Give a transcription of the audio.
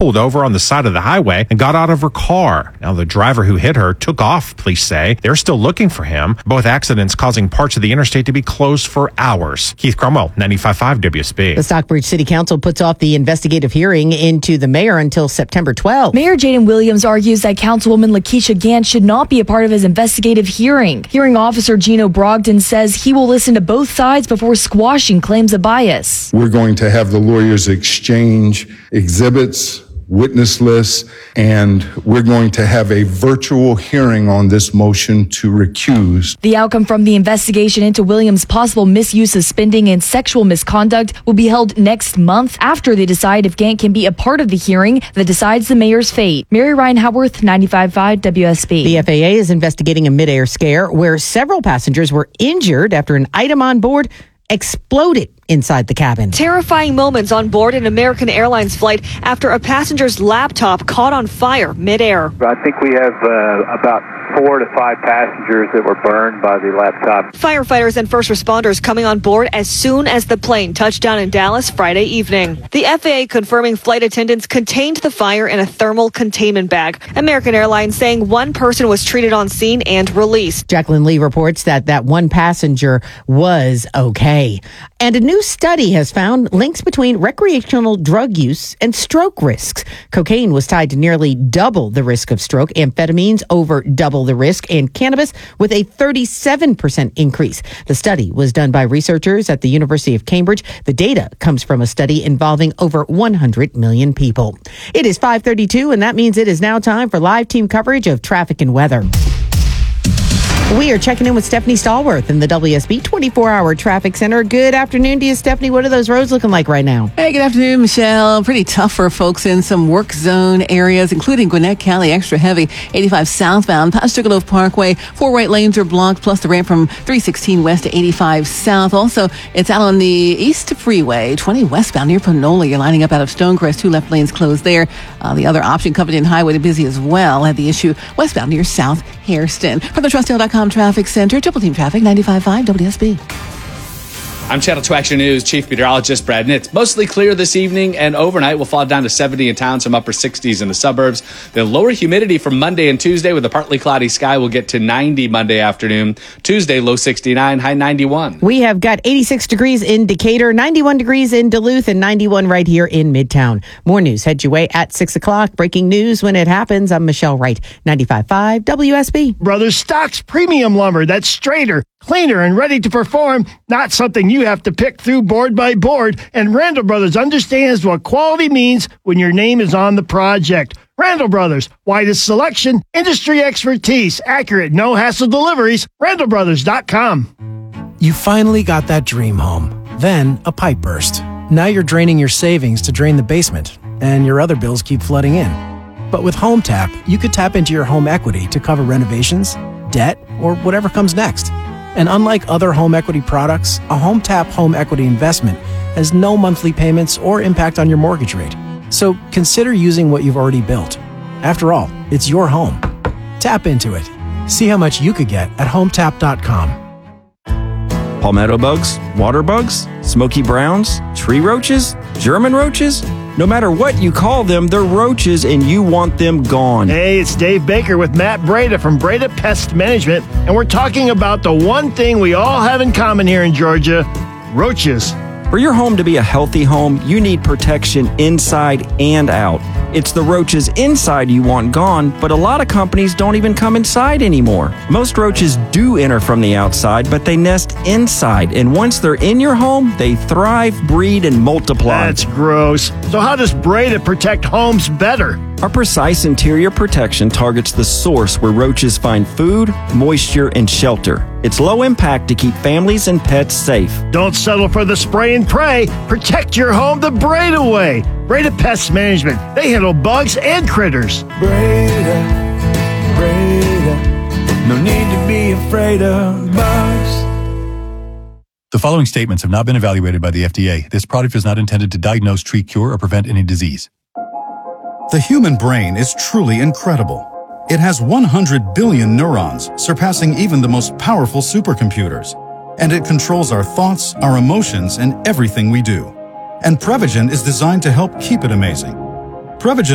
pulled over on the side of the highway and got out of her car. Now, the driver who hit her took off, police say. They're still looking for him. Both accidents causing parts of the interstate to be closed for hours. Keith Cromwell, 95.5 WSB. The Stockbridge City Council puts off the investigative hearing into the mayor until September 12th. Mayor Jaden Williams argues that Councilwoman Lakeisha Gant should not be a part of his investigative hearing. Hearing officer Gino Brogdon says he will listen to both sides before squashing claims of bias. We're going to have the lawyers exchange exhibits, witness lists, and we're going to have a virtual hearing on this motion to recuse. The outcome from the investigation into Williams' possible misuse of spending and sexual misconduct will be held next month after they decide if Gant can be a part of the hearing that decides the mayor's fate. Mary Ryan Howarth, 95.5 WSB. The FAA is investigating a midair scare where several passengers were injured after an item on board exploded inside the cabin. Terrifying moments on board an American Airlines flight after a passenger's laptop caught on fire midair. I think we have about 4 to 5 passengers that were burned by the laptop. Firefighters and first responders coming on board as soon as the plane touched down in Dallas Friday evening. The FAA confirming flight attendants contained the fire in a thermal containment bag. American Airlines saying one person was treated on scene and released. Jacqueline Lee reports that one passenger was okay. And a new study has found links between recreational drug use and stroke risks. Cocaine was tied to nearly double the risk of stroke, amphetamines over double the risk, and cannabis with a 37% increase. The study was done by researchers at the University of Cambridge. The data comes from a study involving over 100 million people. It is 5:32, and that means it is now time for live team coverage of traffic and weather. We are checking in with Stephanie Stallworth in the WSB 24-hour traffic center. Good afternoon to you, Stephanie. What are those roads looking like right now? Hey, good afternoon, Michelle. Pretty tough for folks in some work zone areas, including Gwinnett County, extra heavy. 85 southbound, past Sugarloaf Parkway. 4 right lanes are blocked, plus the ramp from 316 west to 85 south. Also, it's out on the East Freeway, 20 westbound near Panola. You're lining up out of Stonecrest, 2 left lanes closed there. The other option, Covington Highway, busy as well. Had the issue westbound near South Hairston. From the TrustDale.com Traffic Center, Triple Team Traffic, 95.5 WSB. I'm Channel 2 Action News Chief Meteorologist Brad Nitz. Mostly clear this evening, and overnight will fall down to 70 in town, some upper 60s in the suburbs. The lower humidity from Monday and Tuesday with a partly cloudy sky will get to 90 Monday afternoon. Tuesday, low 69, high 91. We have got 86 degrees in Decatur, 91 degrees in Duluth, and 91 right here in Midtown. More news head your way at 6 o'clock. Breaking news when it happens. I'm Michelle Wright, 95.5 WSB. Brothers Stocks Premium Lumber that's straighter, cleaner, and ready to perform. Not something you have to pick through board by board. And Randall Brothers understands what quality means when your name is on the project. Randall Brothers, widest selection, industry expertise, accurate, no-hassle deliveries. RandallBrothers.com. You finally got that dream home. Then a pipe burst. Now you're draining your savings to drain the basement, and your other bills keep flooding in. But with Home Tap, you could tap into your home equity to cover renovations, debt, or whatever comes next. And unlike other home equity products, a Home Tap home equity investment has no monthly payments or impact on your mortgage rate. So consider using what you've already built. After all, it's your home. Tap into it. See how much you could get at HomeTap.com. Palmetto bugs, water bugs, smoky browns, tree roaches, German roaches. No matter what you call them, they're roaches and you want them gone. Hey, it's Dave Baker with Matt Breda from Breda Pest Management, and we're talking about the one thing we all have in common here in Georgia, roaches. For your home to be a healthy home, you need protection inside and out. It's the roaches inside you want gone, but a lot of companies don't even come inside anymore. Most roaches do enter from the outside, but they nest inside, and once they're in your home, they thrive, breed, and multiply. That's gross. So how does Breda protect homes better? Our precise interior protection targets the source where roaches find food, moisture, and shelter. It's low impact to keep families and pets safe. Don't settle for the spray and pray. Protect your home the Breda way. Breda Pest Management. They handle bugs and critters. Breda, no need to be afraid of bugs. The following statements have not been evaluated by the FDA. This product is not intended to diagnose, treat, cure, or prevent any disease. The human brain is truly incredible. It has 100 billion neurons, surpassing even the most powerful supercomputers. And it controls our thoughts, our emotions, and everything we do. And Prevagen is designed to help keep it amazing. Prevagen